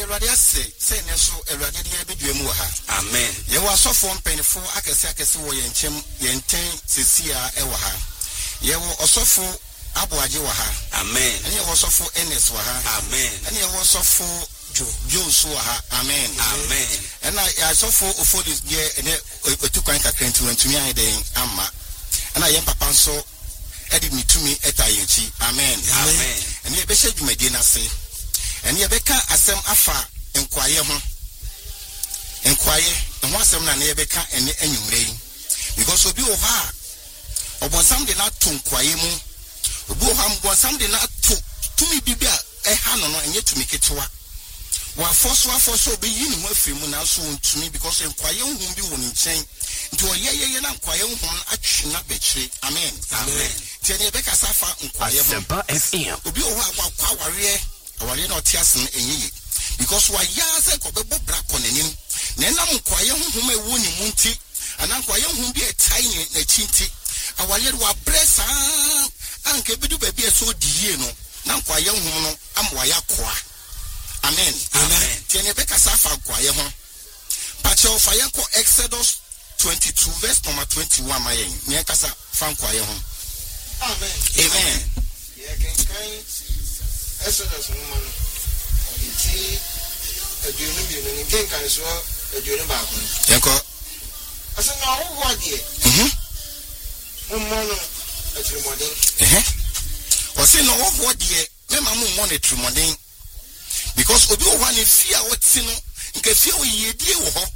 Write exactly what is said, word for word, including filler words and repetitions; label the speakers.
Speaker 1: Radia say, say, Neso, a Radia Biduamuha.
Speaker 2: Amen.
Speaker 1: You were so form painful, I can say, I can see what Yenchem, Yenten, Cecilia, Ewaha. You were also for Abuajiwaha. Amen. And you were also for Enes Waha. Amen. And you were also for Josuaha. Amen. Amen. And I saw for for this year and a two kind of country went to me, I did Amma. And I am Papa so. Edit me to me at I G. Amen. Amen. And ye beshed you medina say. And ye beka asem afa enquire ho. Enquire and one sem na ye beka and enyumre. Because obi o ha. Obon sam de na to enquire mu. Obi o ha mbon sam de na to to me bibia e ha no no enye to me ketewa. Wa force wa force obi yin mu afiri mu na so to me because enquire hu bi won nchen. Nti o ye ye na enquire hu atwe na bekire. Amen. Amen. Tiene beka safa nkwaye ho F M obi o wa kwa aware aware na otias na enyi because wa ya se ko bebo bra konanim na na nkwaye ho hom ewu ni munti ana nkwaye ho bi etai ni na chinti aware wa bresa anke bidu ba bi so diye no na nkwaye ho no amwa ya koa. Amen. Amen. Tiene beka safa nkwaye ho pacho fire ko Exodus twenty-two verse number twenty-one mayen me kasa fa nkwaye ho. Amen. Amen.
Speaker 3: Yeah, can kind Exodus woman. It's a dream and can kind so a dream about.
Speaker 1: Yanko.
Speaker 3: I said, no, what dear?
Speaker 1: Hmm.
Speaker 3: Mono a tremoding.
Speaker 1: Eh? Or say, no, what dear? Mamma money tremoding. Because Obi one in fear what sin, you can feel ye dear.